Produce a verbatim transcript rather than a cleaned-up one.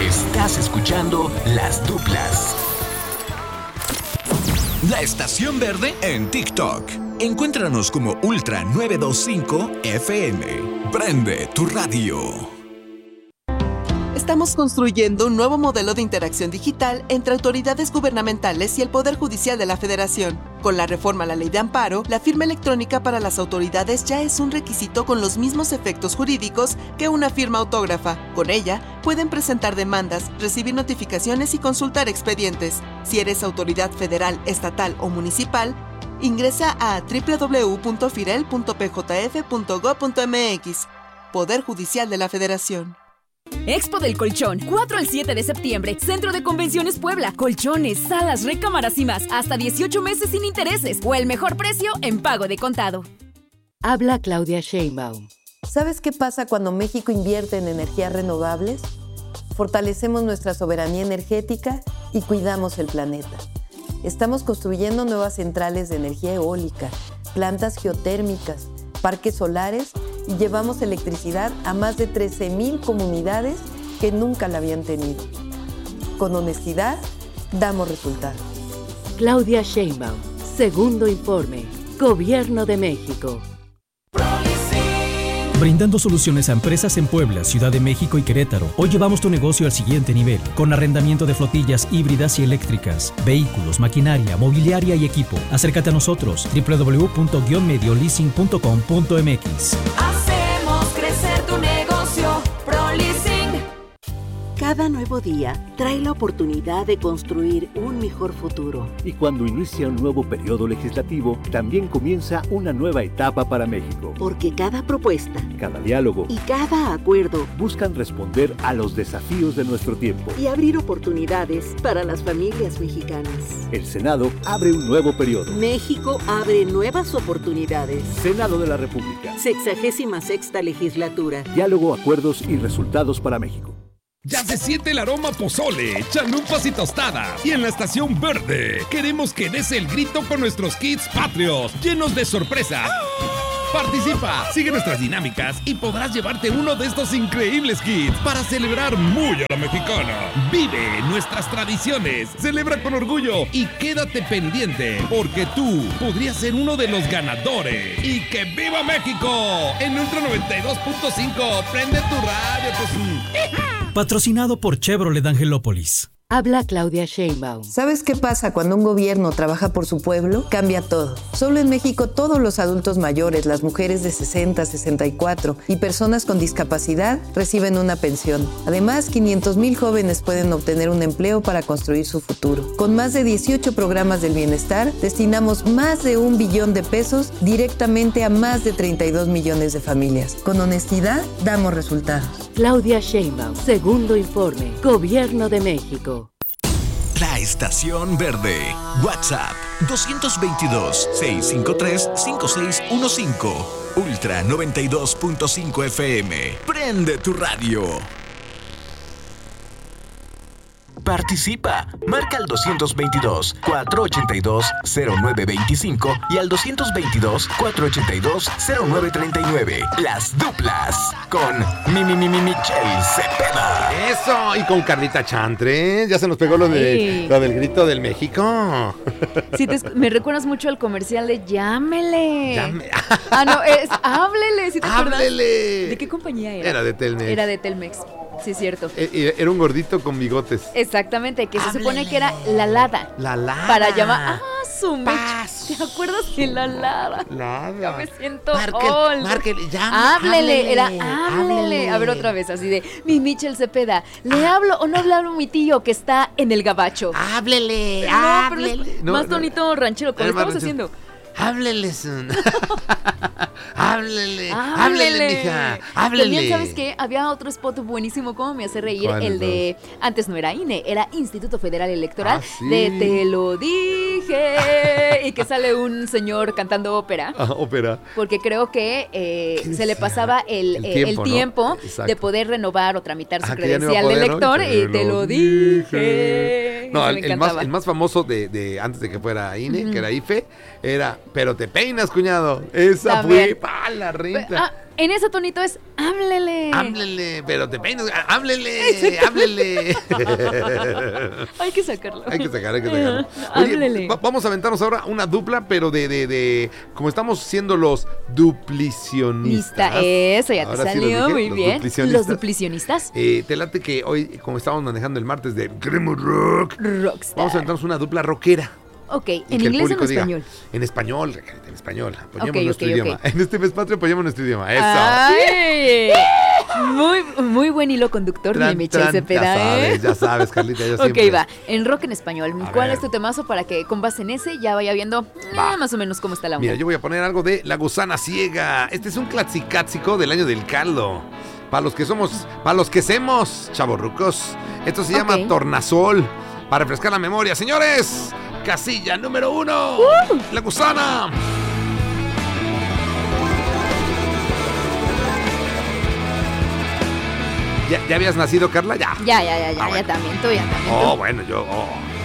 Estás escuchando Las Duplas. La Estación Verde en TikTok. Encuéntranos como Ultra novecientos veinticinco F M. Prende tu radio. Estamos construyendo un nuevo modelo de interacción digital entre autoridades gubernamentales y el Poder Judicial de la Federación. Con la reforma a la Ley de Amparo, la firma electrónica para las autoridades ya es un requisito con los mismos efectos jurídicos que una firma autógrafa. Con ella, pueden presentar demandas, recibir notificaciones y consultar expedientes. Si eres autoridad federal, estatal o municipal, ingresa a doble u doble u doble u punto firel punto p j f punto gob punto m x. Poder Judicial de la Federación. Expo del Colchón, cuatro al siete de septiembre, Centro de Convenciones Puebla. Colchones, salas, recámaras y más. Hasta dieciocho meses sin intereses o el mejor precio en pago de contado. Habla Claudia Sheinbaum. ¿Sabes qué pasa cuando México invierte en energías renovables? Fortalecemos nuestra soberanía energética y cuidamos el planeta. Estamos construyendo nuevas centrales de energía eólica, plantas geotérmicas, parques solares y llevamos electricidad a más de trece mil comunidades que nunca la habían tenido. Con honestidad, damos resultados. Claudia Sheinbaum, segundo informe, Gobierno de México. Brindando soluciones a empresas en Puebla, Ciudad de México y Querétaro. Hoy llevamos tu negocio al siguiente nivel, con arrendamiento de flotillas híbridas y eléctricas, vehículos, maquinaria, mobiliaria y equipo. Acércate a nosotros, doble u doble u doble u punto medio leasing punto com punto m x. Hacemos crecer tu negocio, ProLeasing. Cada nuevo día trae la oportunidad de construir un mejor futuro. Y cuando inicia un nuevo periodo legislativo, también comienza una nueva etapa para México. Porque cada propuesta, cada diálogo y cada acuerdo buscan responder a los desafíos de nuestro tiempo y abrir oportunidades para las familias mexicanas. El Senado abre un nuevo periodo. México abre nuevas oportunidades. Senado de la República. Sexagésima sexta legislatura. Diálogo, acuerdos y resultados para México. Ya se siente el aroma pozole, chalupas y tostadas. Y en la Estación Verde queremos que des el grito con nuestros kits patrios, llenos de sorpresas. Participa, sigue nuestras dinámicas y podrás llevarte uno de estos increíbles kits para celebrar muy a la mexicana. Vive nuestras tradiciones, celebra con orgullo y quédate pendiente, porque tú podrías ser uno de los ganadores. ¡Y que viva México! En Ultra noventa y dos punto cinco, prende tu radio, pues. Patrocinado por Chevrolet Angelópolis. Habla Claudia Sheinbaum. ¿Sabes qué pasa cuando un gobierno trabaja por su pueblo? Cambia todo. Solo en México todos los adultos mayores, las mujeres de sesenta, sesenta y cuatro y personas con discapacidad reciben una pensión. Además, quinientos mil jóvenes pueden obtener un empleo para construir su futuro. Con más de dieciocho programas del bienestar, destinamos más de un billón de pesos directamente a más de treinta y dos millones de familias. Con honestidad, damos resultados. Claudia Sheinbaum, segundo informe, Gobierno de México. La Estación Verde. WhatsApp dos dos dos, seis cinco tres, cinco seis uno cinco. Ultra noventa y dos punto cinco F M. Prende tu radio. Participa. Marca al dos dos dos, cuatro ocho dos, cero nueve dos cinco y al dos dos dos, cuatro ocho dos, cero nueve tres nueve. Las Duplas con mi, mi, mi, mi Michelle Cepeda. Eso, y con Carlita Chantre. Ya se nos pegó lo, de, lo del grito del México. Sí, te, me recuerdas mucho al comercial de Llámele. Llame. Ah, no, es Háblele. ¿Sí te acuerdas? Háblele. ¿De qué compañía era? Era de Telmex. Era de Telmex. Sí, cierto. Era un gordito con bigotes. Exactamente, que Háblele. Se supone que era la Lada. La Lada. Para llamar. Ah, su mecha. ¿Te acuerdas de la Lada? Lada. Ya me siento Marque, old. Márquele, llame. Háblele, háblele, era háblele. háblele. A ver, otra vez, así de mi Michelle Cepeda. ¿Le ah. hablo o no le hablo a mi tío que está en el gabacho? Háblele, no, háblele. Pero es No, más no. tonito ranchero, como estamos ranchero. haciendo. Hábleles. háblele, háblele, Háblele, mija, háblele. También, ¿sabes qué? Había otro spot buenísimo, cómo me hace reír, el de, antes no era I N E, era Instituto Federal Electoral, ah, ¿sí? de Te lo dije, y que sale un señor cantando ópera. Ah, ópera. Porque creo que eh, se le pasaba el, el eh, tiempo, el tiempo ¿no? de poder renovar o tramitar su ah, credencial no de poder, elector, ¿no? y te lo dije. No, el, el, más, el más famoso de, de antes de que fuera I N E, uh-huh. que era I F E, era Pero te peinas, cuñado. Esa También. fue pa, la renta. Ah, En ese tonito es háblele. Háblele, pero te peinas. Háblele, háblele. Hay que sacarlo. Hay que sacar, hay que sacarlo. Oye, va- vamos a aventarnos ahora una dupla, pero de, de, de como estamos siendo los duplicionistas. Lista, eso ya te Ahora sí lo salió dije, muy los bien. duplicionistas. Los duplicionistas. Eh, te late que hoy, como estábamos manejando el martes de Queremos Rock, Rockstar. vamos a aventarnos una dupla rockera. Ok, Y ¿en que el inglés o en público diga, español? En español, Recarita, en español. Apoyemos Ok, nuestro ok, idioma. ok. En este mes patrio apoyemos nuestro idioma. Eso. Ay, muy, muy buen hilo conductor de Tran, Michelle tran, Cepeda, ya sabes, ¿eh? ya sabes, Carlita, yo Ok, siempre. va. En rock en español. A ¿Cuál ver. es tu temazo para que con base en ese ya vaya viendo Va. eh, más o menos cómo está la onda? Mira, yo voy a poner algo de La Gusana Ciega. Este es un claxicátsico del año del caldo. Para los que somos, para los que semos, chavorrucos. Esto se llama Ok. Tornasol. Para refrescar la memoria. Señores, casilla número uno. Uh. La Gusana. ¿Ya, ¿Ya habías nacido, Carla? Ya. Ya, ya, ya, ya, Ah, ya bueno. también tú, ya también tú. Oh, bueno, yo. Oh.